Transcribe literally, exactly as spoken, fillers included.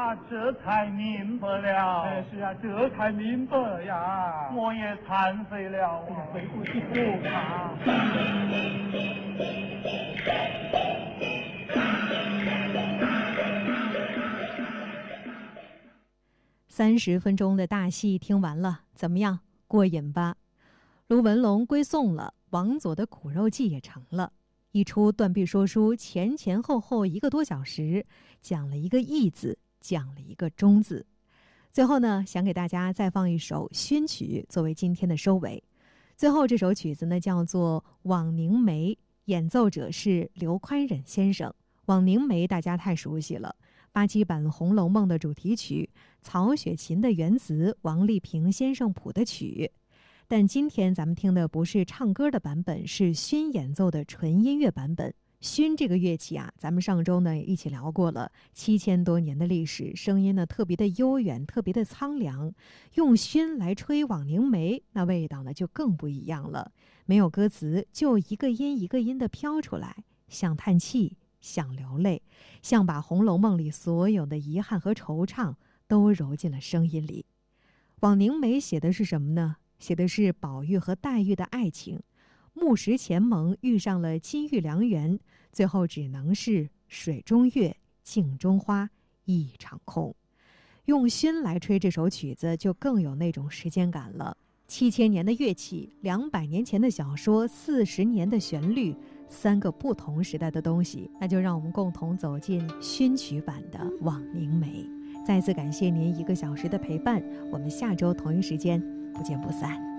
呀，这才明白了。 哎，是呀，这才明白了呀。 我也忏悔了。 哎呀，悔不及待啊！ 三十分钟的大戏听完了，怎么样？过瘾吧？卢文龙归宋了，王佐的苦肉计也成了。一出断臂说书，前前后后一个多小时，讲了一个义字，讲了一个忠字。最后呢，想给大家再放一首宣曲作为今天的收尾。最后这首曲子呢叫做《枉凝眉》，演奏者是刘宽忍先生。枉凝眉大家太熟悉了，八七版《红楼梦》的主题曲，曹雪芹的原词，王丽萍先生谱的曲。但今天咱们听的不是唱歌的版本，是埙演奏的纯音乐版本。埙这个乐器啊，咱们上周呢也一起聊过了，七千多年的历史，声音呢特别的悠远，特别的苍凉。用埙来吹枉凝眉，那味道呢就更不一样了。没有歌词，就一个音一个音的飘出来，像叹气，像流泪，像把《红楼梦》里所有的遗憾和惆怅都揉进了声音里。枉凝眉写的是什么呢？写的是宝玉和黛玉的爱情。木石前盟遇上了金玉良缘，最后只能是水中月，镜中花，一场空。用埙来吹这首曲子，就更有那种时间感了。七千年的乐器，两百年前的小说，四十年的旋律，三个不同时代的东西，那就让我们共同走进埙曲版的《枉凝眉》。再次感谢您一个小时的陪伴，我们下周同一时间不见不散。